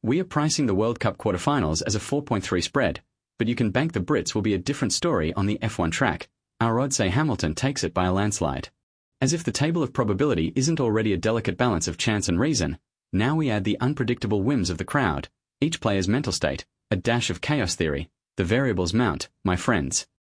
We are pricing the World Cup quarterfinals as a 4.3 spread, but you can bank the Brits will be a different story on the F1 track. Our odds say Hamilton takes it by a landslide. As if the table of probability isn't already a delicate balance of chance and reason, now we add the unpredictable whims of the crowd, each player's mental state, a dash of chaos theory. The variables mount, my friends.